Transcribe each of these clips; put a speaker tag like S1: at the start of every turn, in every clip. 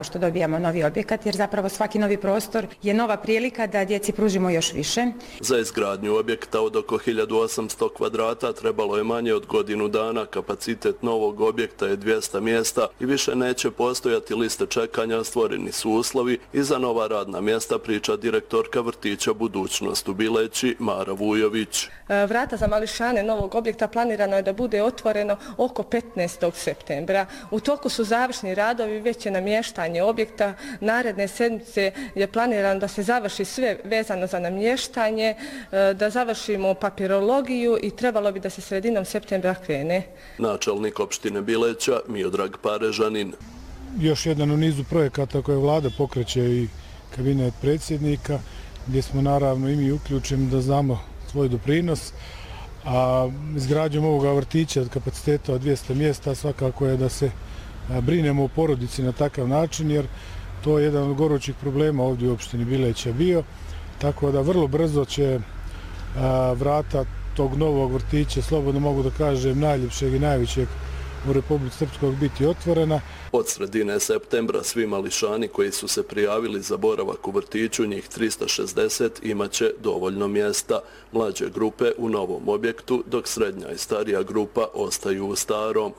S1: što dobijamo novi objekat, jer zapravo svaki novi prostor je nova prilika da djeci pružimo još više.
S2: Za izgradnju objekta od oko 1800 kvadrata trebalo je manje od godinu dana. Kapacitet novog objekta je 200 mjesta i više neće postojati liste čekanja, stvoreni su uslovi i za nova radna mjesta, priča direktorka vrtića Budućnost u Bileći Mara Vujović.
S3: Vrata za mališane novog objekta planirano je da bude otvoreno oko 15. septembra. U toku su završni radovi, već je namještanje objekta. Naredne sedmice je planirano da se završi sve vezano za namještanje, da završimo papirologiju i trebalo bi da se sredinom septembra krene.
S2: Načelnik opštine Bileća Miodrag Parežanin.
S4: Još jedan u nizu projekata koje vlada pokreće i kabinet predsjednika, gdje smo naravno i mi uključeni da znamo svoj doprinos. A izgradnjom ovoga vrtića od kapaciteta od 200 mjesta svakako je da se brinemo o porodici na takav način, jer to je jedan od gorućih problema ovdje u opštini Bileća bio. Tako da vrlo brzo će vrata tog novog vrtića, slobodno mogu da kažem, najljepšeg i najvećeg u Republici Srpskoj biti otvorena.
S2: Od sredine septembra svi mališani koji su se prijavili za boravak u vrtiću, njih 360, imaće dovoljno mjesta. Mlađe grupe u novom objektu, dok srednja i starija grupa ostaju u starom.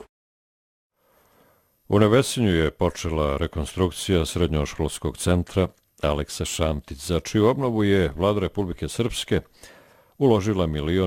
S5: U Nevesinju je počela rekonstrukcija srednjoškolskog centra Aleksa Šantić, za čiju obnovu je Vlada Republike Srpske uložila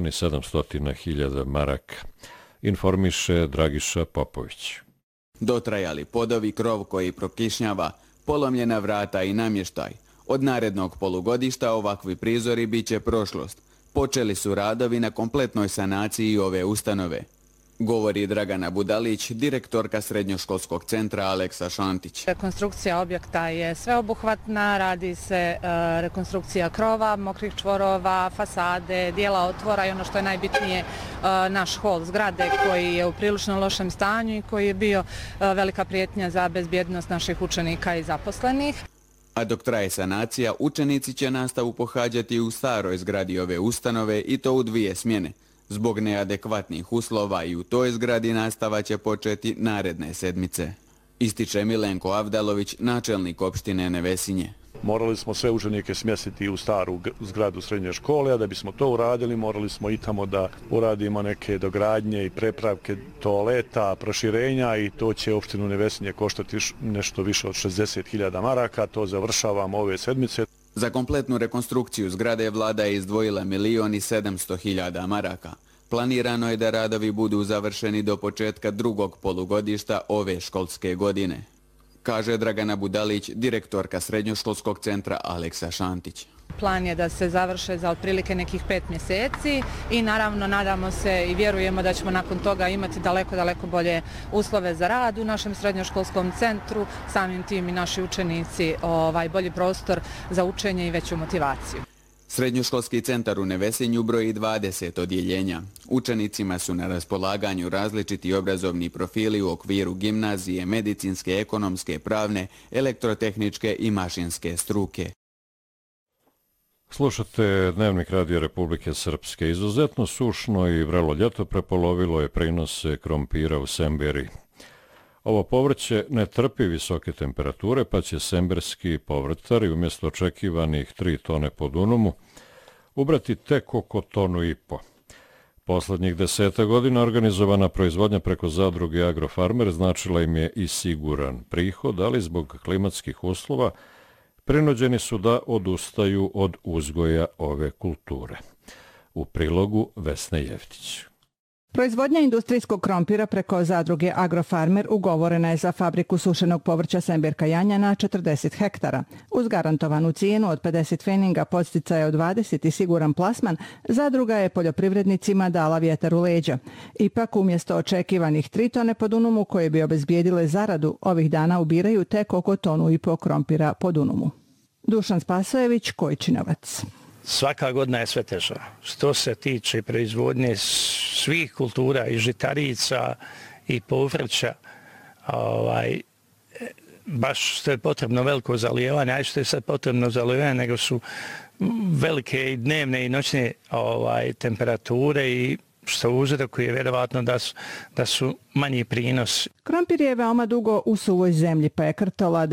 S5: 1.700.000 maraka, informiše Dragiša Popović.
S6: Dotrajali podovi, krov koji prokišnjava, polomljena vrata i namještaj. Od narednog polugodišta ovakvi prizori bit će prošlost. Počeli su radovi na kompletnoj sanaciji ove ustanove, govori Dragana Budalić, direktorka srednjoškolskog centra Aleksa Šantić.
S7: Rekonstrukcija objekta je sveobuhvatna, radi se rekonstrukcija krova, mokrih čvorova, fasade, dijela otvora i ono što je najbitnije, naš hol zgrade koji je u prilično lošem stanju i koji je bio velika prijetnja za bezbjednost naših učenika i zaposlenih.
S6: A dok traje sanacija, učenici će nastavu pohađati u staroj zgradi ove ustanove i to u 2 smjene. Zbog neadekvatnih uslova i u toj zgradi nastava će početi naredne sedmice, ističe Milenko Avdalović, načelnik opštine Nevesinje.
S8: Morali smo sve učenike smjestiti u staru zgradu srednje škole, a da bismo to uradili, morali smo i tamo da uradimo neke dogradnje i prepravke toaleta, proširenja i to će opštinu Nevesinje koštati nešto više od 60.000 maraka. To završavamo ove sedmice.
S6: Za kompletnu rekonstrukciju zgrade vlada je izdvojila 1.700.000 maraka. Planirano je da radovi budu završeni do početka drugog polugodišta ove školske godine, kaže Dragana Budalić, direktorka srednjoškolskog centra Aleksa Šantić.
S7: Plan je da se završe za otprilike nekih 5 mjeseci i naravno nadamo se i vjerujemo da ćemo nakon toga imati daleko bolje uslove za rad u našem srednjoškolskom centru, samim tim i naši učenici bolji prostor za učenje i veću motivaciju.
S6: Srednjoškolski centar u Nevesinju broji 20 odjeljenja. Učenicima su na raspolaganju različiti obrazovni profili u okviru gimnazije, medicinske, ekonomske, pravne, elektrotehničke i mašinske struke.
S5: Slušate Dnevnik Radio Republike Srpske. Izuzetno sušno i vrelo ljeto prepolovilo je prinose krompira u Semberi. Ovo povrće ne trpi visoke temperature, pa će semberski povrtari umjesto očekivanih 3 tone po dunumu ubrati tek oko 1,5 tone. Poslednjih 10 godina organizovana proizvodnja preko zadruge Agrofarmer značila im je i siguran prihod, ali zbog klimatskih uslova prinuđeni su da odustaju od uzgoja ove kulture. U prilogu Vesne Jevtić.
S9: Proizvodnja industrijskog krompira preko zadruge Agrofarmer ugovorena je za fabriku sušenog povrća Semberka Janja na 40 hektara. Uz garantovanu cijenu od 50 feninga, podsticaja od 20 i siguran plasman, zadruga je poljoprivrednicima dala vjetar u leđa. Ipak, umjesto očekivanih 3 tone po dunumu koje bi obezbijedile zaradu, ovih dana ubiraju tek oko 1,5 tone krompira po dunumu. Dušan Spasojević, Kojčinovac.
S10: Svaka godina je sve teža. Što se tiče proizvodnje svih kultura i žitarica i povrća, baš što je potrebno veliko zalijevanje, a što je sad potrebno zalijevanje, nego su velike i dnevne i noćne temperature i što uzrokuje vjerovatno da su manji prinos.
S9: Krompir je veoma dugo u suvoj zemlji, pa je krtola